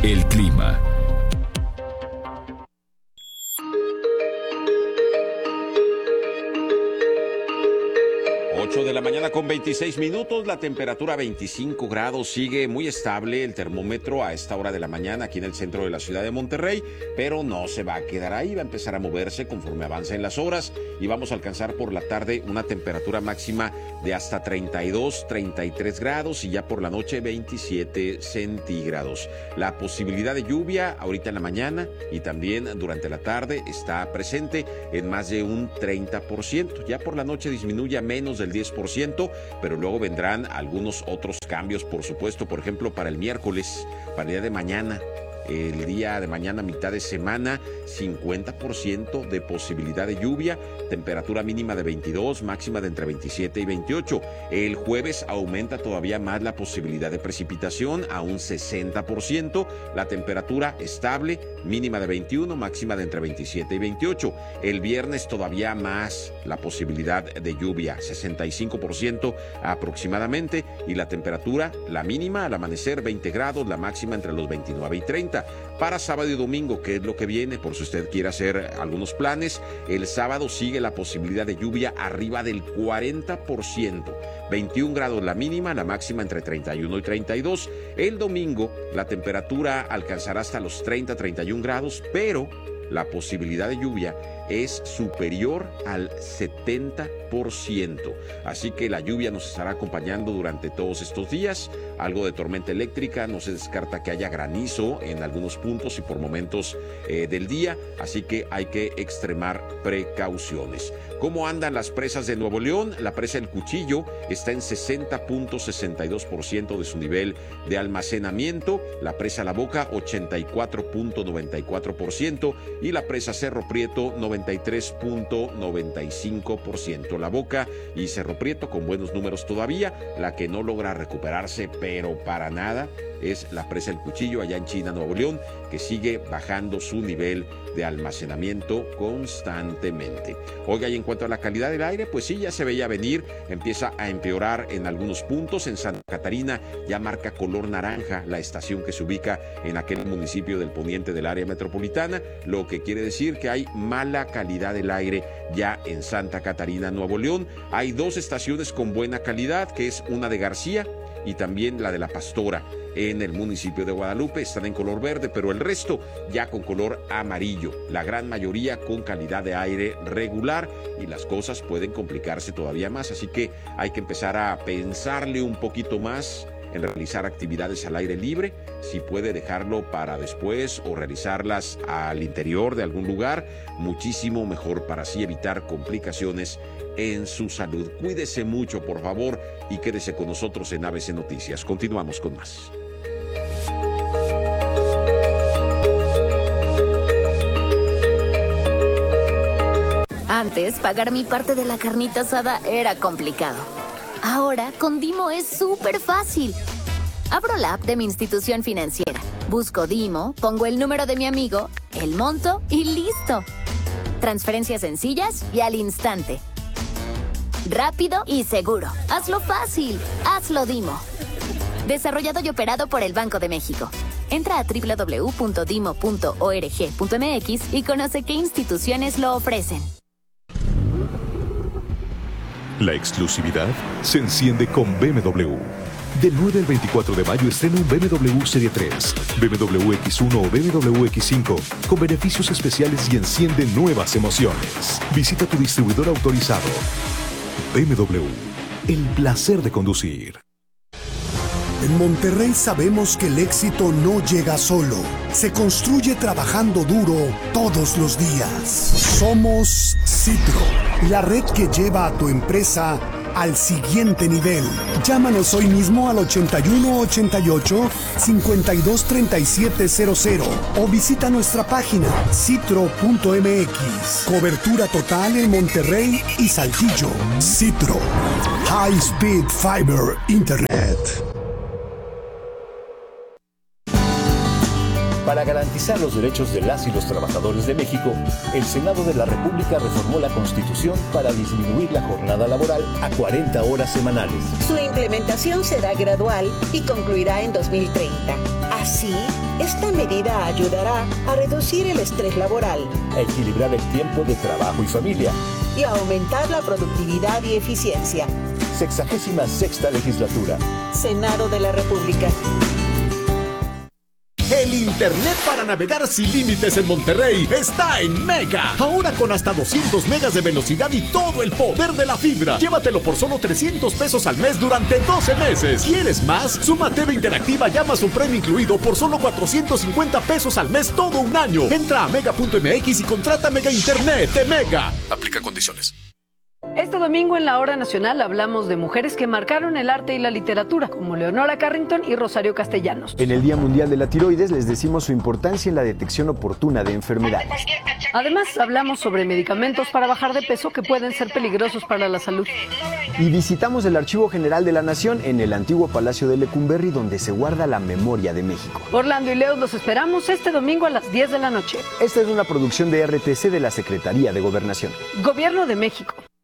El clima. 8 de la mañana con 26 minutos, la temperatura 25 grados, sigue muy estable el termómetro a esta hora de la mañana aquí en el centro de la ciudad de Monterrey, pero no se va a quedar ahí, va a empezar a moverse conforme avancen las horas y vamos a alcanzar por la tarde una temperatura máxima de hasta 32, 33 grados y ya por la noche 27 centígrados. La posibilidad de lluvia ahorita en la mañana y también durante la tarde está presente en más de un 30%, ya por la noche disminuye a menos del 10%, pero luego vendrán algunos otros cambios, por supuesto, por ejemplo, para el miércoles, para el día de mañana. El día de mañana, mitad de semana, 50% de posibilidad de lluvia, temperatura mínima de 22, máxima de entre 27 y 28. El jueves aumenta todavía más la posibilidad de precipitación a un 60%, la temperatura estable, mínima de 21, máxima de entre 27 y 28. El viernes todavía más la posibilidad de lluvia, 65% aproximadamente, y la temperatura, la mínima al amanecer 20 grados, la máxima entre los 29 y 30. Para sábado y domingo, que es lo que viene, por si usted quiere hacer algunos planes, el sábado sigue la posibilidad de lluvia arriba del 40%, 21 grados la mínima, la máxima entre 31 y 32. El domingo la temperatura alcanzará hasta los 30, 31 grados, pero la posibilidad de lluvia es superior al 70%. Así que la lluvia nos estará acompañando durante todos estos días. Algo de tormenta eléctrica, no se descarta que haya granizo en algunos puntos y por momentos del día. Así que hay que extremar precauciones. ¿Cómo andan las presas de Nuevo León? La presa El Cuchillo está en 60.62% de su nivel de almacenamiento. La presa La Boca, 84.94%. Y la presa Cerro Prieto, 93.95%. La Boca y Cerro Prieto con buenos números todavía. La que no logra recuperarse, pero para nada, es la presa El Cuchillo allá en China, Nuevo León, que sigue bajando su nivel de almacenamiento constantemente. Oiga, y en cuanto a la calidad del aire, pues sí, ya se veía venir, empieza a empeorar en algunos puntos. En Santa Catarina ya marca color naranja la estación que se ubica en aquel municipio del poniente del área metropolitana, lo que quiere decir que hay mala calidad del aire ya en Santa Catarina, Nuevo León. Hay dos estaciones con buena calidad, que es una de García y también la de La Pastora en el municipio de Guadalupe. Están en color verde, pero el resto ya con color amarillo, la gran mayoría con calidad de aire regular, y las cosas pueden complicarse todavía más, así que hay que empezar a pensarle un poquito más en realizar actividades al aire libre. Si puede dejarlo para después o realizarlas al interior de algún lugar, muchísimo mejor para así evitar complicaciones en su salud. Cuídese mucho, por favor, y quédese con nosotros en ABC Noticias. Continuamos con más. Antes, pagar mi parte de la carnita asada era complicado. Ahora, con Dimo es súper fácil. Abro la app de mi institución financiera, busco Dimo, pongo el número de mi amigo, el monto y listo. Transferencias sencillas y al instante. Rápido y seguro. Hazlo fácil. Hazlo Dimo. Desarrollado y operado por el Banco de México. Entra a www.dimo.org.mx y conoce qué instituciones lo ofrecen. La exclusividad se enciende con BMW. Del 9 al 24 de mayo estrena un BMW Serie 3, BMW X1 o BMW X5 con beneficios especiales y enciende nuevas emociones. Visita tu distribuidor autorizado. BMW, el placer de conducir. En Monterrey sabemos que el éxito no llega solo, se construye trabajando duro todos los días. Somos Citro, la red que lleva a tu empresa al siguiente nivel. Llámanos hoy mismo al 8188-523700 o visita nuestra página citro.mx. Cobertura total en Monterrey y Saltillo. Citro, High Speed Fiber Internet. Para garantizar los derechos de las y los trabajadores de México, el Senado de la República reformó la Constitución para disminuir la jornada laboral a 40 horas semanales. Su implementación será gradual y concluirá en 2030. Así, Esta medida ayudará a reducir el estrés laboral, A equilibrar el tiempo de trabajo y familia. y a aumentar la productividad y eficiencia. 66ª legislatura. Senado de la República. El internet para navegar sin límites en Monterrey está en Mega. Ahora con hasta 200 megas de velocidad y todo el poder de la fibra. Llévatelo por solo 300 pesos al mes durante 12 meses. ¿Quieres más? Suma TV Interactiva y Amazon Prime incluido por solo 450 pesos al mes todo un año. Entra a mega.mx y contrata Mega Internet de Mega. Aplica condiciones. Este domingo en la Hora Nacional hablamos de mujeres que marcaron el arte y la literatura, como Leonora Carrington y Rosario Castellanos. En el Día Mundial de la Tiroides les decimos su importancia en la detección oportuna de enfermedades. Además, hablamos sobre medicamentos para bajar de peso que pueden ser peligrosos para la salud. Y visitamos el Archivo General de la Nación en el antiguo Palacio de Lecumberri, donde se guarda la memoria de México. Orlando y Leo los esperamos este domingo a las 10 de la noche. Esta es una producción de RTC de la Secretaría de Gobernación. Gobierno de México.